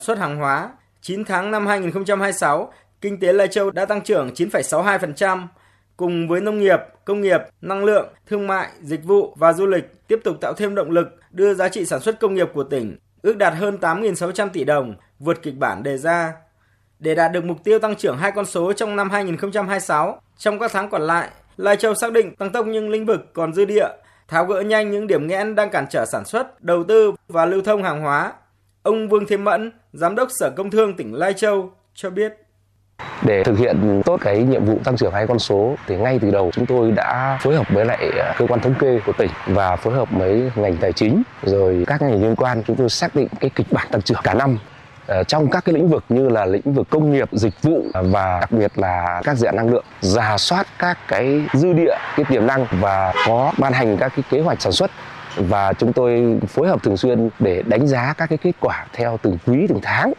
xuất hàng hóa, 9 tháng năm 2026, kinh tế Lai Châu đã tăng trưởng 9,62%, cùng với nông nghiệp, công nghiệp, năng lượng, thương mại, dịch vụ và du lịch tiếp tục tạo thêm động lực đưa giá trị sản xuất công nghiệp của tỉnh ước đạt hơn 8.600 tỷ đồng, vượt kịch bản đề ra. Để đạt được mục tiêu tăng trưởng hai con số trong năm 2026, trong các tháng còn lại, Lai Châu xác định tăng tốc những lĩnh vực còn dư địa, tháo gỡ nhanh những điểm nghẽn đang cản trở sản xuất, đầu tư và lưu thông hàng hóa. Ông Vương Thế Mẫn, Giám đốc Sở Công Thương tỉnh Lai Châu cho biết. Để thực hiện tốt cái nhiệm vụ tăng trưởng hai con số thì ngay từ đầu chúng tôi đã phối hợp với lại cơ quan thống kê của tỉnh và phối hợp với ngành tài chính rồi các ngành liên quan, chúng tôi xác định cái kịch bản tăng trưởng cả năm trong các cái lĩnh vực như là lĩnh vực công nghiệp, dịch vụ và đặc biệt là các dự án năng lượng, rà soát các cái dư địa, cái tiềm năng và có ban hành các cái kế hoạch sản xuất. Và chúng tôi phối hợp thường xuyên để đánh giá các cái kết quả theo từng quý, từng tháng.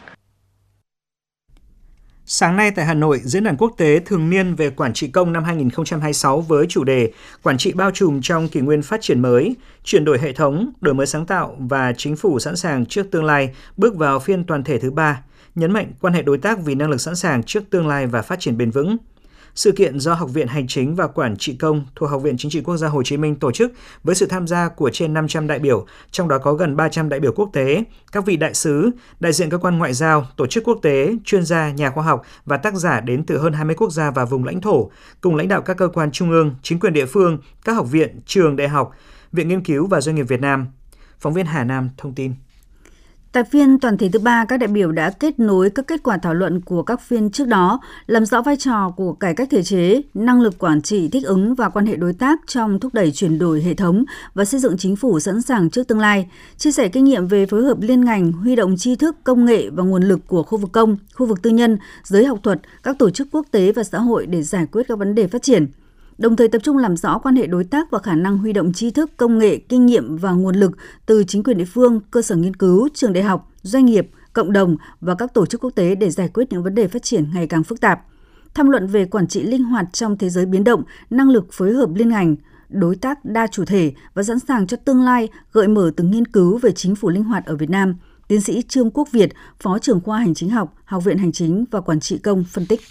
Sáng nay tại Hà Nội, Diễn đàn Quốc tế thường niên về quản trị công năm 2026 với chủ đề Quản trị bao trùm trong kỷ nguyên phát triển mới, chuyển đổi hệ thống, đổi mới sáng tạo và chính phủ sẵn sàng trước tương lai bước vào phiên toàn thể thứ 3, nhấn mạnh quan hệ đối tác vì năng lực sẵn sàng trước tương lai và phát triển bền vững. Sự kiện do Học viện Hành chính và Quản trị công thuộc Học viện Chính trị Quốc gia Hồ Chí Minh tổ chức với sự tham gia của trên 500 đại biểu, trong đó có gần 300 đại biểu quốc tế, các vị đại sứ, đại diện cơ quan ngoại giao, tổ chức quốc tế, chuyên gia, nhà khoa học và tác giả đến từ hơn 20 quốc gia và vùng lãnh thổ, cùng lãnh đạo các cơ quan trung ương, chính quyền địa phương, các học viện, trường, đại học, viện nghiên cứu và doanh nghiệp Việt Nam. Phóng viên Hà Nam thông tin. Tại phiên toàn thể thứ 3, các đại biểu đã kết nối các kết quả thảo luận của các phiên trước đó, làm rõ vai trò của cải cách thể chế, năng lực quản trị thích ứng và quan hệ đối tác trong thúc đẩy chuyển đổi hệ thống và xây dựng chính phủ sẵn sàng trước tương lai, chia sẻ kinh nghiệm về phối hợp liên ngành, huy động tri thức, công nghệ và nguồn lực của khu vực công, khu vực tư nhân, giới học thuật, các tổ chức quốc tế và xã hội để giải quyết các vấn đề phát triển. Đồng thời tập trung làm rõ quan hệ đối tác và khả năng huy động tri thức, công nghệ, kinh nghiệm và nguồn lực từ chính quyền địa phương, cơ sở nghiên cứu, trường đại học, doanh nghiệp, cộng đồng và các tổ chức quốc tế để giải quyết những vấn đề phát triển ngày càng phức tạp. Tham luận về quản trị linh hoạt trong thế giới biến động, năng lực phối hợp liên ngành, đối tác đa chủ thể và sẵn sàng cho tương lai, gợi mở từng nghiên cứu về chính phủ linh hoạt ở Việt Nam. Tiến sĩ Trương Quốc Việt, Phó trưởng khoa Hành chính học, Học viện Hành chính và Quản trị công phân tích.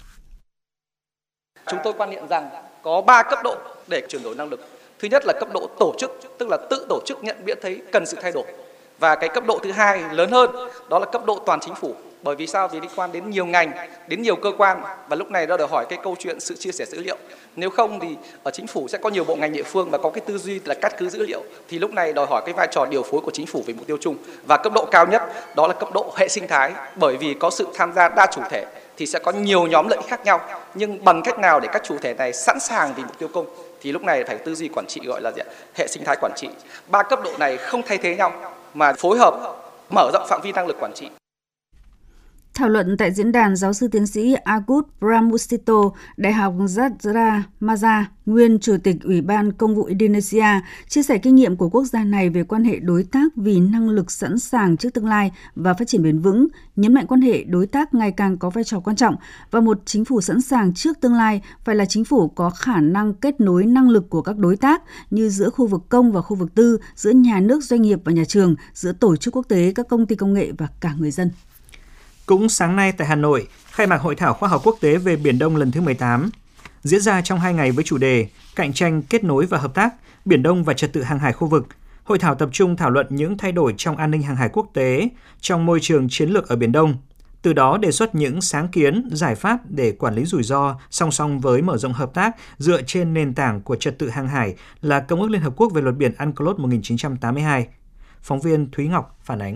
Chúng tôi quan niệm rằng có 3 cấp độ để chuyển đổi năng lực. Thứ nhất là cấp độ tổ chức, tức là tự tổ chức nhận biết thấy cần sự thay đổi. Và cái cấp độ thứ hai lớn hơn, đó là cấp độ toàn chính phủ. Bởi vì sao? Vì liên quan đến nhiều ngành, đến nhiều cơ quan và lúc này đã đòi hỏi cái câu chuyện sự chia sẻ dữ liệu. Nếu không thì ở chính phủ sẽ có nhiều bộ ngành địa phương và có cái tư duy là cắt cứ dữ liệu. Thì lúc này đòi hỏi cái vai trò điều phối của chính phủ về mục tiêu chung. Và cấp độ cao nhất đó là cấp độ hệ sinh thái, bởi vì có sự tham gia đa chủ thể thì sẽ có nhiều nhóm lợi ích khác nhau. Nhưng bằng cách nào để các chủ thể này sẵn sàng vì mục tiêu chung thì lúc này phải tư duy quản trị gọi là hệ sinh thái quản trị. 3 cấp độ này không thay thế nhau mà phối hợp mở rộng phạm vi năng lực quản trị. Thảo luận tại diễn đàn, giáo sư tiến sĩ Agut Pramusito, Đại học Zadra Maza, nguyên Chủ tịch Ủy ban Công vụ Indonesia, chia sẻ kinh nghiệm của quốc gia này về quan hệ đối tác vì năng lực sẵn sàng trước tương lai và phát triển bền vững, nhấn mạnh quan hệ đối tác ngày càng có vai trò quan trọng và một chính phủ sẵn sàng trước tương lai phải là chính phủ có khả năng kết nối năng lực của các đối tác như giữa khu vực công và khu vực tư, giữa nhà nước, doanh nghiệp và nhà trường, giữa tổ chức quốc tế, các công ty công nghệ và cả người dân. Cũng sáng nay tại Hà Nội, khai mạc Hội thảo khoa học quốc tế về Biển Đông lần thứ 18, diễn ra trong 2 ngày với chủ đề Cạnh tranh, kết nối và hợp tác, Biển Đông và trật tự hàng hải khu vực. Hội thảo tập trung thảo luận những thay đổi trong an ninh hàng hải quốc tế, trong môi trường chiến lược ở Biển Đông. Từ đó đề xuất những sáng kiến, giải pháp để quản lý rủi ro song song với mở rộng hợp tác dựa trên nền tảng của trật tự hàng hải là Công ước Liên Hợp Quốc về luật biển UNCLOS 1982. Phóng viên Thúy Ngọc phản ánh.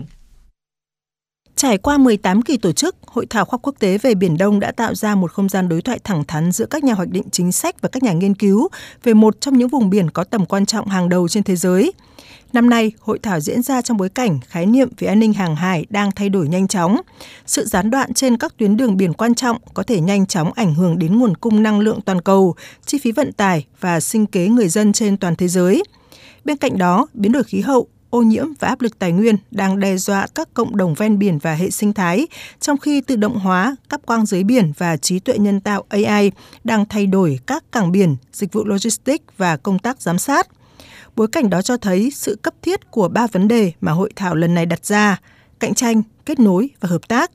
Trải qua 18 kỳ tổ chức, Hội thảo khoa học quốc tế về Biển Đông đã tạo ra một không gian đối thoại thẳng thắn giữa các nhà hoạch định chính sách và các nhà nghiên cứu về một trong những vùng biển có tầm quan trọng hàng đầu trên thế giới. Năm nay, hội thảo diễn ra trong bối cảnh khái niệm về an ninh hàng hải đang thay đổi nhanh chóng. Sự gián đoạn trên các tuyến đường biển quan trọng có thể nhanh chóng ảnh hưởng đến nguồn cung năng lượng toàn cầu, chi phí vận tải và sinh kế người dân trên toàn thế giới. Bên cạnh đó, biến đổi khí hậu, ô nhiễm và áp lực tài nguyên đang đe dọa các cộng đồng ven biển và hệ sinh thái, trong khi tự động hóa, cáp quang dưới biển và trí tuệ nhân tạo AI đang thay đổi các cảng biển, dịch vụ logistics và công tác giám sát. Bối cảnh đó cho thấy sự cấp thiết của 3 vấn đề mà hội thảo lần này đặt ra: cạnh tranh, kết nối và hợp tác.